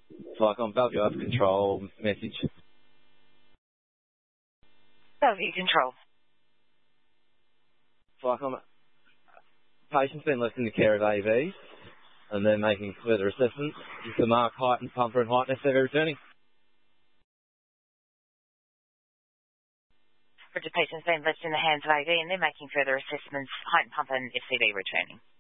Flycom value of control message. Value control. Flycom, patient's been left in the care of AV and they're making further assessments. Is the mark, height and pumper and height necessary returning? Roger, patient's been left in the hands of AV and they're making further assessments, height and pump and FCV returning.